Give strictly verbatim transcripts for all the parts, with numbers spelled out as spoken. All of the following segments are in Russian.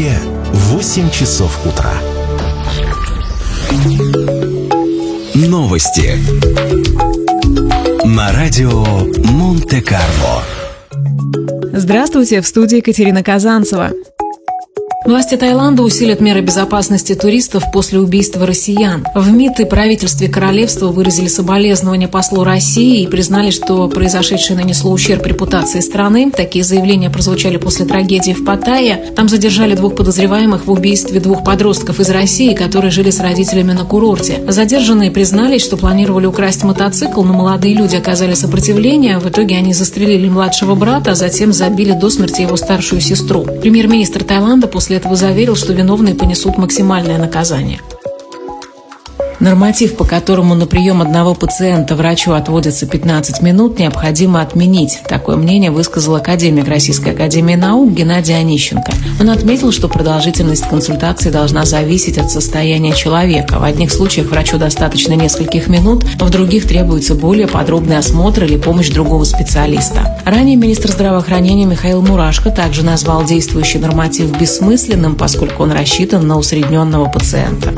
Москве восемь часов утра. Новости на радио Монте-Карло. Здравствуйте, в студии Екатерина Казанцева. Власти Таиланда усилят меры безопасности туристов после убийства россиян. В МИД и правительстве королевства выразили соболезнования послу России и признали, что произошедшее нанесло ущерб репутации страны. Такие заявления прозвучали после трагедии в Паттайе. Там задержали двух подозреваемых в убийстве двух подростков из России, которые жили с родителями на курорте. Задержанные признались, что планировали украсть мотоцикл, но молодые люди оказали сопротивление. В итоге они застрелили младшего брата, а затем забили до смерти его старшую сестру. Премьер-министр Таиланда после этого заверил, что виновные понесут максимальное наказание. Норматив, по которому на прием одного пациента врачу отводится пятнадцать минут, необходимо отменить. Такое мнение высказал академик Российской академии наук Геннадий Онищенко. Он отметил, что продолжительность консультации должна зависеть от состояния человека. В одних случаях врачу достаточно нескольких минут, в других требуется более подробный осмотр или помощь другого специалиста. Ранее министр здравоохранения Михаил Мурашко также назвал действующий норматив бессмысленным, поскольку он рассчитан на усредненного пациента.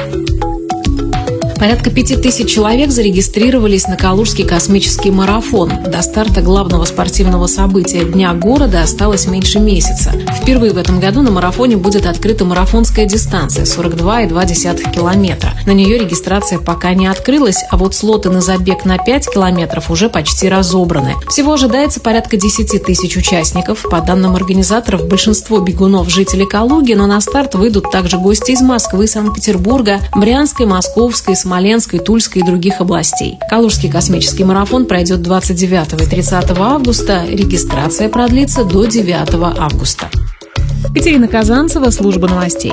Порядка пяти тысяч человек зарегистрировались на Калужский космический марафон. До старта главного спортивного события Дня города осталось меньше месяца. Впервые в этом году на марафоне будет открыта марафонская дистанция – сорок два и два десятых километра. На нее регистрация пока не открылась, а вот слоты на забег на пять километров уже почти разобраны. Всего ожидается порядка десяти тысяч участников. По данным организаторов, большинство бегунов – жители Калуги, но на старт выйдут также гости из Москвы, Санкт-Петербурга, Брянской, Московской, Смоленской, Тульской и других областей. Калужский космический марафон пройдет двадцать девятого и тридцатого августа. Регистрация продлится до девятого августа. Екатерина Казанцева, служба новостей.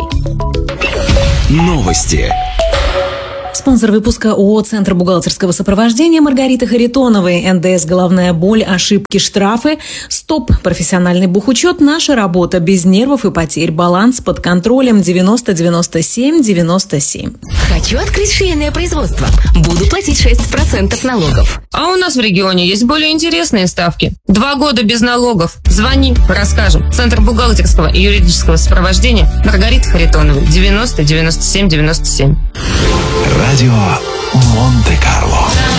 Новости. Спонсор выпуска ООО «Центр бухгалтерского сопровождения» Маргарита Харитоновой. эн дэ эс «Головная боль», ошибки, штрафы. Стоп. Профессиональный бухучет. Наша работа. Без нервов и потерь. Баланс под контролем. девяносто девяносто семь девяносто семь. Хочу открыть швейное производство. Буду платить шесть процентов налогов. А у нас в регионе есть более интересные ставки. Два года без налогов. Звони, расскажем. Центр бухгалтерского и юридического сопровождения Маргарита Харитонова. девяносто девяносто семь девяносто семь. Радио Монте-Карло.